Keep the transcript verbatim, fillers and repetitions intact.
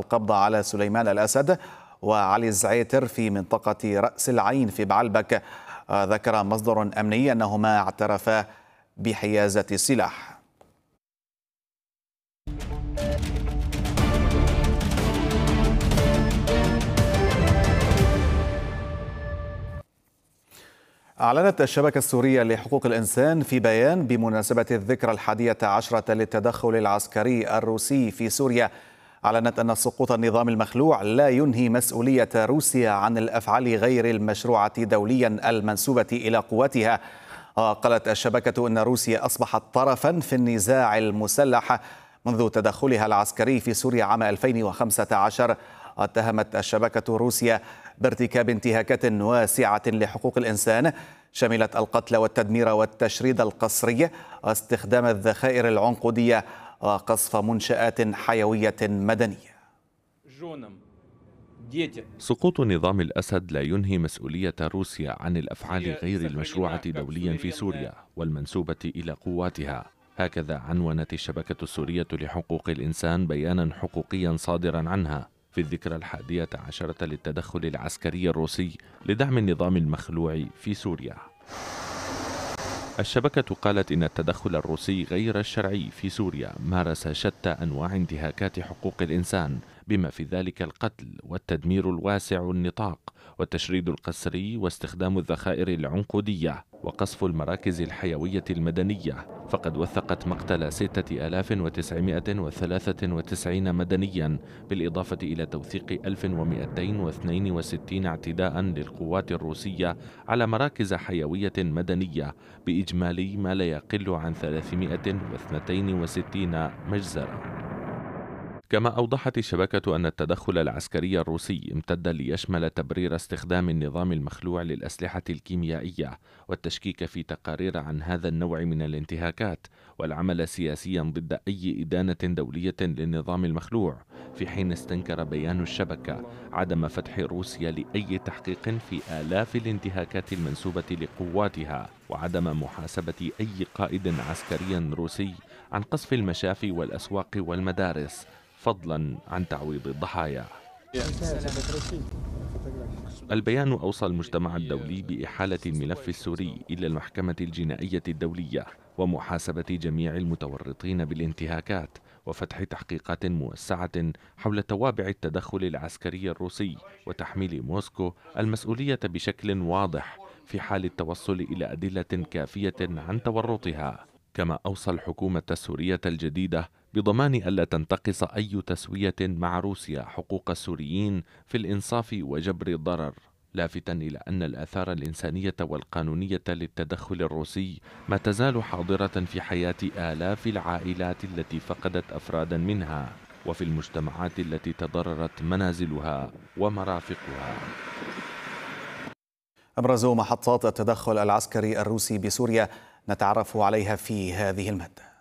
القبض على سليمان الأسد وعلي الزعيتر في منطقة رأس العين في بعلبك. ذكر مصدر أمني أنهما اعترفا بحيازة السلاح. أعلنت الشبكة السورية لحقوق الإنسان في بيان بمناسبة الذكرى الحادية عشرة للتدخل العسكري الروسي في سوريا، أعلنت أن سقوط النظام المخلوع لا ينهي مسؤولية روسيا عن الأفعال غير المشروعة دوليا المنسوبة إلى قواتها. قالت الشبكة أن روسيا أصبحت طرفا في النزاع المسلح منذ تدخلها العسكري في سوريا عام ألفين وخمسة عشر. اتهمت الشبكة روسيا بارتكاب انتهاكات واسعة لحقوق الإنسان شملت القتل والتدمير والتشريد القسري واستخدام الذخائر العنقودية وقصف منشآت حيوية مدنية. سقوط نظام الأسد لا ينهي مسؤولية روسيا عن الأفعال غير المشروعة دوليا في سوريا والمنسوبة إلى قواتها. هكذا عنونت الشبكة السورية لحقوق الإنسان بيانا حقوقيا صادرا عنها في الذكرى الحادية عشرة للتدخل العسكري الروسي لدعم النظام المخلوع في سوريا. الشبكة قالت إن التدخل الروسي غير الشرعي في سوريا مارس شتى أنواع انتهاكات حقوق الإنسان بما في ذلك القتل والتدمير الواسع النطاق والتشريد القسري واستخدام الذخائر العنقودية وقصف المراكز الحيوية المدنية، فقد وثقت مقتل ستة آلاف وتسعمائة وثلاثة وتسعين مدنيا بالإضافة إلى توثيق ألف ومئتين واثنين وستين اعتداء للقوات الروسية على مراكز حيوية مدنية بإجمالي ما لا يقل عن ثلاثمائة واثنين وستين مجزرة. كما أوضحت الشبكة أن التدخل العسكري الروسي امتد ليشمل تبرير استخدام النظام المخلوع للأسلحة الكيميائية والتشكيك في تقارير عن هذا النوع من الانتهاكات والعمل سياسيا ضد أي إدانة دولية للنظام المخلوع، في حين استنكر بيان الشبكة عدم فتح روسيا لأي تحقيق في آلاف الانتهاكات المنسوبة لقواتها وعدم محاسبة أي قائد عسكري روسي عن قصف المشافي والأسواق والمدارس فضلا عن تعويض الضحايا. البيان أوصى المجتمع الدولي بإحالة الملف السوري إلى المحكمة الجنائية الدولية ومحاسبة جميع المتورطين بالانتهاكات وفتح تحقيقات موسعة حول توابع التدخل العسكري الروسي وتحميل موسكو المسؤولية بشكل واضح في حال التوصل إلى أدلة كافية عن تورطها. كما أوصى الحكومة السورية الجديدة بضمان ألا تنتقص أي تسوية مع روسيا حقوق السوريين في الإنصاف وجبر الضرر، لافتا إلى أن الآثار الإنسانية والقانونية للتدخل الروسي ما تزال حاضرة في حياة آلاف العائلات التي فقدت أفرادا منها وفي المجتمعات التي تضررت منازلها ومرافقها. أبرز محطات التدخل العسكري الروسي بسوريا نتعرف عليها في هذه المادة.